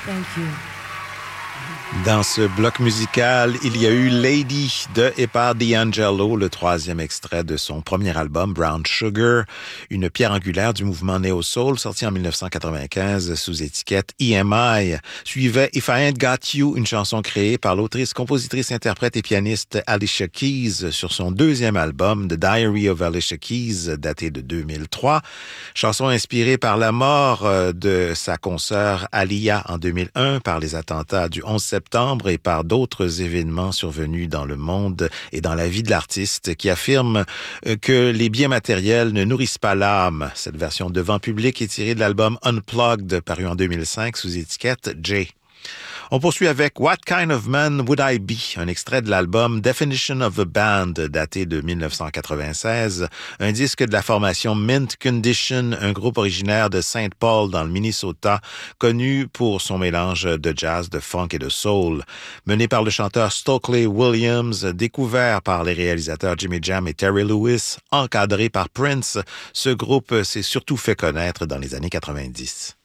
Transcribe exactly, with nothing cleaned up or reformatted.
Thank you. Dans ce bloc musical, il y a eu Lady de et par D'Angelo, le troisième extrait de son premier album Brown Sugar, une pierre angulaire du mouvement Neo-Soul sorti en dix-neuf cent quatre-vingt-quinze sous étiquette E M I. Suivait If I Ain't Got You, une chanson créée par l'autrice, compositrice, interprète et pianiste Alicia Keys sur son deuxième album The Diary of Alicia Keys, daté de deux mille trois. Chanson inspirée par la mort de sa consoeur Aaliyah en deux mille un, par les attentats du onze septembre et par d'autres événements survenus dans le monde et dans la vie de l'artiste, qui affirme que les biens matériels ne nourrissent pas l'âme. Cette version devant public est tirée de l'album Unplugged, paru en deux mille cinq sous étiquette J. On poursuit avec What Kind of Man Would I Be, un extrait de l'album Definition of a Band, daté de dix-neuf cent quatre-vingt-seize, un disque de la formation Mint Condition, un groupe originaire de Saint Paul dans le Minnesota, connu pour son mélange de jazz, de funk et de soul. Mené par le chanteur Stokely Williams, découvert par les réalisateurs Jimmy Jam et Terry Lewis, encadré par Prince, ce groupe s'est surtout fait connaître dans les années quatre-vingt-dix.